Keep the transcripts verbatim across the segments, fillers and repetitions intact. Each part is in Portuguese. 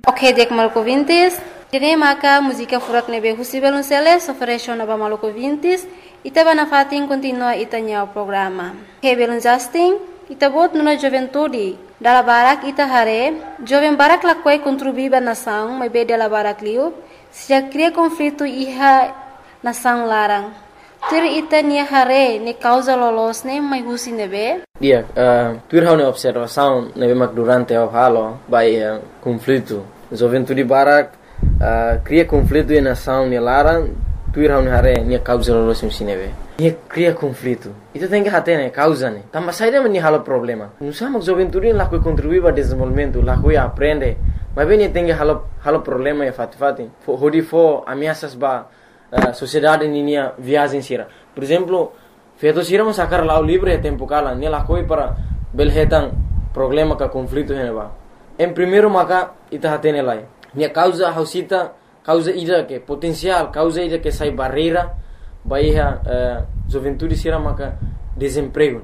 Ok, dek maluco vintis. Jadi maka música furak nebe husi belunceles ofereció naba maluco vintis. Ita bana fatin continua itanya o programa. Que belun Justin, ita bot nuna juventude. Dala barak ita hare, joven barak la quei contribuiba nação, mas be dala barak liu, se já cria conflito iha nação larang. Tur ita nia hare ne causa lolos ne mai husi nebe. Dia, uh, tur hau ne observação nebe mak durante o halo by uh, conflito. Juventude barak uh, cria conflito e nação ne larang. Tur hau ne hare nia causa lolos musi nebe. Nia cria conflito. Ita tem que hate ne causa ne. Tamba saída men halo problema. Não sabe que juventude lá que contribui para desenvolvimento, lá que aprende. Mas bem tem que halo halo problema e fati fati. Hodi fo ameaças ba Uh, sociedade ninia viagem sira. Por exemplo, feito sira mo sacar lá o livre tempo cala, ne la coi para belhetan problema ka conflito heneba. Em primeiro maka ita hatene lai. Ne causa hausita, causa ida que potencial, causa ida que sai barreira, baiha uh, juventude sira maka desemprego.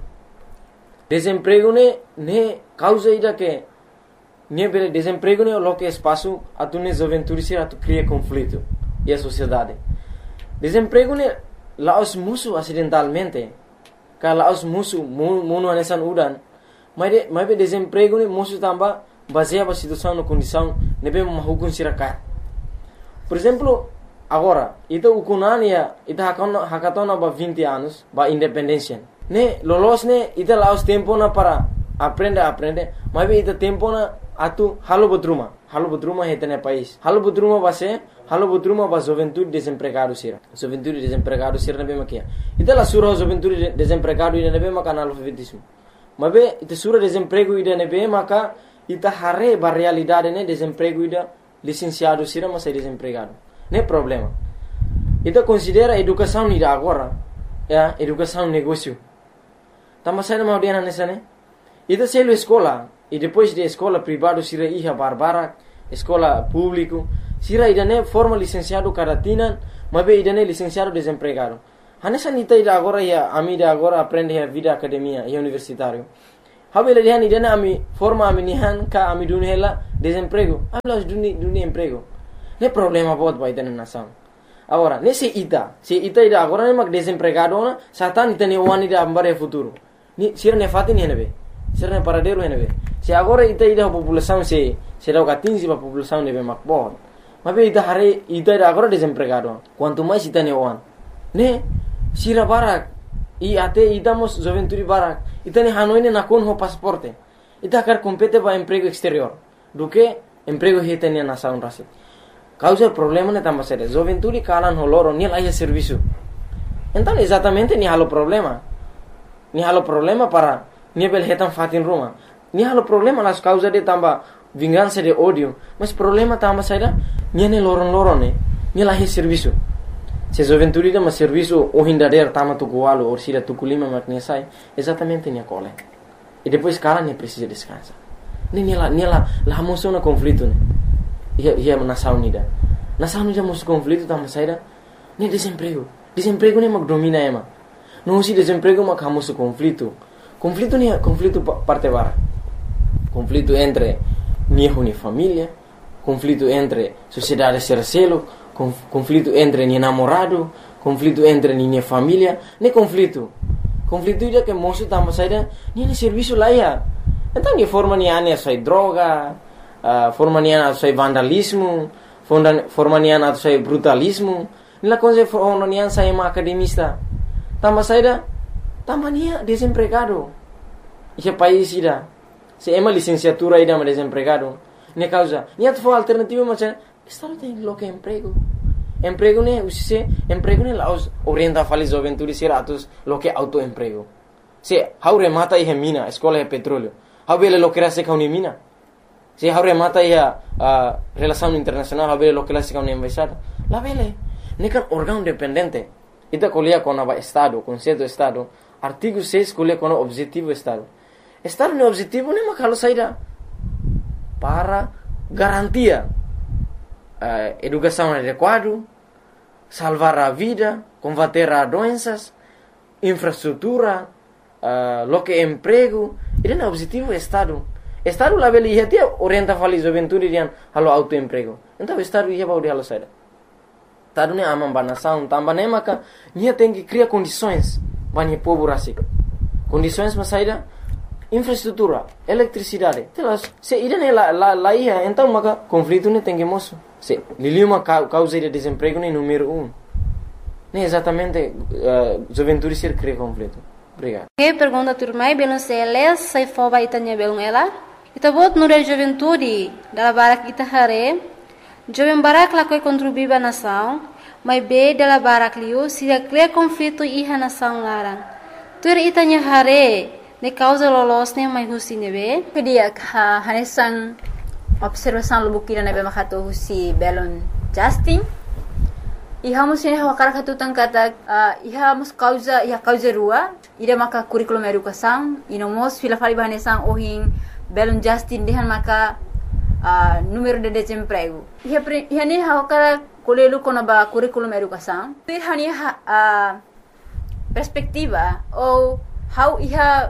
Desemprego ne ne causa ida que ne bele desemprego ne lo que espaço atune juventude sira tu cria conflito e a sociedade. Desemprego ne laos musuh acidentalmente. Kalau laos musuh munu anesan udan. Mas de, mas desemprego ne musuh tambah baseia ba situação no condição nebe mahukun sirakat. Por exemplo, agora, ita ukunania ita hakon hakatona ba vinte anos ba independência. Ne lolos ne ita laos tempo na para aprender aprender. Mas ita tempo na atu halo butruma. Halo butruma hetene país. Halo butruma base halo butruma ba juventude desempregado sira. Juventude desempregado sira nebe makia. Ita la sura juventude desempregado ida nebe maka analfabetismo. Mabe ita sura desemprego ida nebe maka ita hare ba realidade ne desemprego ida licenciado sira mas desempregado. Ne problema. Ita considera educação ida agora, ya, educação negócio. Tama sai na audiana nessa ne. Ita selo escola e depois de escola privado sira iha barbara, escola público sira idane forma licenciado caratina, mas idane licenciado desempregado. Hanessa nita ida agora ya ami ida agora aprende a vida academia e universitário. Habela dihan idane ami forma ami nihan ka ami dunhela desemprego. Habla duni duni emprego. Ne problema bot ba idane nação. Agora, nesse ita, se ita ida agora ne mag desempregado na, satan ita ne wani ida ambare futuro. Ni sira ne fatin henebe. Sira ne paradero henebe. Se agora ita ida população se se dá quinze ba população nebe makbot. Mas ita hare ita ida agora desempregado. Quanto mais ita ne wan. Ne sira barak i ate ita mos juventude barak. Ita ne hanoi ne nakon ho pasaporte. Ita kar compete ba emprego exterior. Do que emprego heta ne nação rasi. Causa problema ne tamba sere. Juventude kalan ho loro ni la serviço. Então exatamente ni halo problema. Ni halo problema para ni bel hetan fatin ruma. Ni halo problema las causa de tamba vingança de ódio, mas problema tamba saída, niane loron loron ne, ni la serviço. Se juventude da mas serviço o hindader tama tukualo ou sira tukulima makne sai, exatamente ni cole. E depois cara ne precisa descansar. Ni ni la ni la la moção na conflito ne. Ia ia nação unida. Nação unida mos conflito tamba saída, ni desemprego. Desemprego ne mag domina ema. Não se desemprego mag hamos conflito. Conflito ni conflito parte bara. Conflito entre niho ni família, conflito entre sociedade sercelo, conflito entre ni namorado, conflito entre ni família, ne conflito. Conflito ida que moço tamba saída, ni ne serviço lá ia. Então ni forma ni ane sai droga, uh, forma ni ane sai vandalismo, forma ni ane sai brutalismo, ni la coisa forma ni ane sai ma academista. Tamba saída, tamba ni desempregado. Esse país ida, se é uma licenciatura ida ma desempregado. Ne causa, ni at fo alternativa macam estado tem lo que emprego. Emprego ne usise, emprego ne laos orienta fali juventude siratus lo que autoemprego. Se haure mata ihe mina, escola é petróleo. Haubele lo que rase kauni mina. Se haure mata ihe uh, relação internacional, haubele lo que rase kauni embaixada. La vele, ne kan órgão dependente. Ita colia com o estado, conceito estado. Artigo seis colia com o objetivo estado. Estado ne objetivo ne makalo saída para garantia uh, educação adequada, salvar a vida, combater as doenças, infraestrutura, uh, lo que emprego. Ele é o objetivo do Estado. Estado lá beli ia orienta fali juventude rian halo autoemprego. Então estado ia baudi halo saida. Estado ne amam banação, tamba ne maka nia tem que criar condições bani povo rasik. Condições mas saida infraestrutura, eletricidade. Telas se ida ne la la la ia então maka conflito ne tem que moço. Se liliu uma causa de desemprego ne número um. Ne exatamente uh, juventude ser cria conflito. Obrigado. Que pergunta turmai belum seles sai foba itanya belum ela. Ita bot nure juventude dala barak ita hare. Jovem barak la koi contribuir ba nação, mas be dala barak liu se cria conflito iha nação larang. Tur itanya hare ne causa lolos ne mai husi nebe. Kedia ha hanesan observação lubukira nebe makato husi belon Justin. Iha musin hawa karakatu tangkata uh, iha mus causa iha causa rua ida maka curriculum educação ino mos fila fali bahanesan ohin belon Justin dehan maka uh, número de desemprego iha pre, iha ne hawa kara kolelu kona ba curriculum educação pir hani ha, uh, perspectiva ou how iha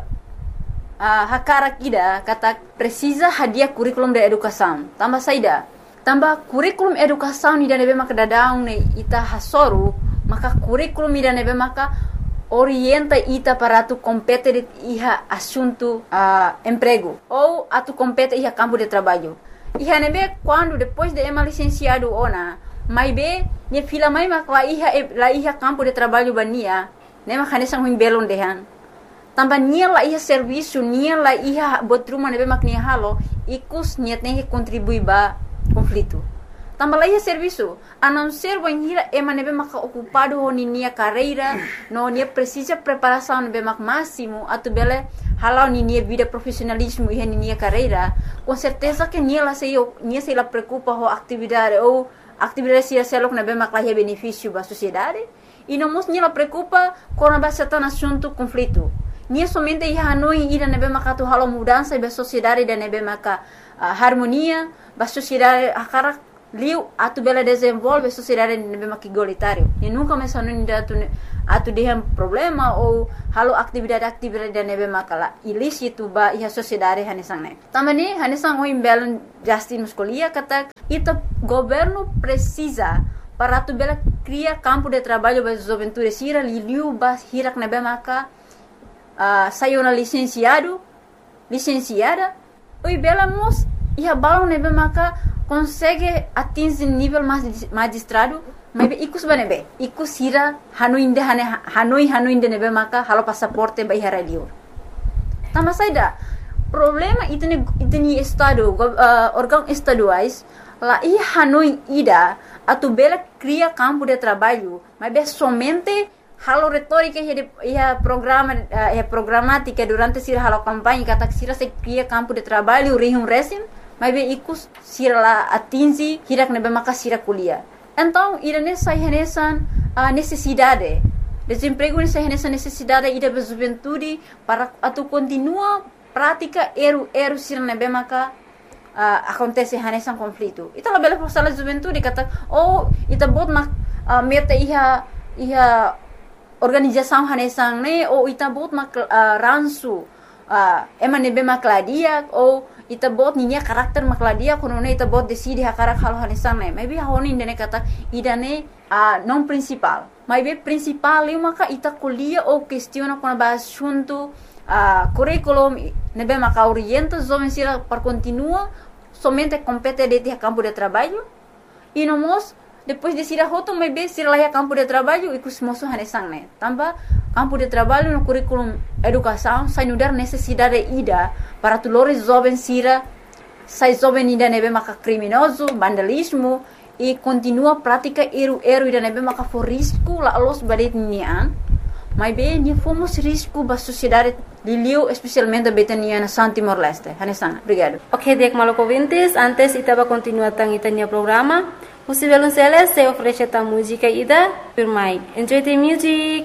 uh, hakara kida kata precisa hadia curriculum de educação tambah saida tambah kurikulum educação ni nebe maka dadaung ne ita hasoru maka kurikulum ni nebe maka orienta ita para tu compete iha assunto uh, emprego ou atu compete iha campo de trabalho iha nebe quando depois de ema licenciado ona mai be ne fila mai maka la iha la iha campo de trabalho bania ne maka nesang huim belon dehan tambah nia la iha serviço nia la iha botruma nebe mak nia halo ikus nia tem que contribuir ba conflito. Tambah lagi serviço, a não ser banhira ema nebe maka ocupado ho nia carreira, no nia precisa preparação nebe mak máximo, atu bele halau nia vida profissionalismo e nia carreira, com certeza que nia la sei nia sei la preocupa ho atividade ou atividade se selok nebe mak la benefício ba sociedade, e não mos nia la preocupa com a base tan assunto conflito. Nia somente ia hanoi ida nebe maka tu halau mudança ba sociedade da nebe maka uh, harmonia ba sociedade akara liu atu bela desenvolve sociedade nebe maka igualitário e nunca mais hanoi ida atu atu dehem problema ou halau atividade-atividade da nebe maka la ilícito ba ia sociedade hanesang ne tamani hanesang oi belon Justin muscolia kata ita governo precisa para tu bela criar campo de trabalho ba juventude sira liu ba hirak nebe maka Uh, saiu na licenciado, licenciada, oi bela mos ia balão nebe maka consegue atingir nível magistrado, mas ikus banebe, ikus hira hanuinde hane hanoi hanuinde nebe maka halo passaporte ba hira liur. Tama saida problema itu ni itu ni estado uh, órgão estaduais lá ia hanoi ida atu bela cria campo de trabalho, mas be somente halo retórica ia programa ia programática durante sira halo campanha kata sira se cria campo de trabalho rihum resim mas be ikus sira la atingi hirak nebe maka sira kuliah então ira nessa renesan uh, necessidade desemprego nessa renesan necessidade ida be juventude para atu continua prática eru eru sira nebe maka uh, acontece renesan conflito ita la bela sala juventude kata oh ita bot mak uh, meta iha iha organização hanesang ne ou ita bot mak uh, ransu uh, ema nebe makladia ou ita bot ninya karakter makladia kono ne ita bot decide hakarak halo hanesang ne maybe honi ne kata idane uh, non principal maybe principal eu maka ita kuliah ou questiona kono ba assunto uh, curriculum nebe maka orienta jovem sira para continua somente compete de campo de trabalho e no mos depois de sira hoto mai be sira lá campo de trabalho e kus moso hanesang ne tambah campo de trabalho no curriculum educação sai nudar necessidade ida para tulores jovens sira sai jovem ida nebe maka criminoso vandalismo e continua prática eru eru ida nebe maka for risco la los badet nian mai be ni fomos risco ba sociedade liliu especialmente betania na Santi Morleste hanesang obrigado. Ok, dek maloko vintes antes itaba continua tang itania programa. Você vai se oferecer a música ida, por mais. Enjoy the music.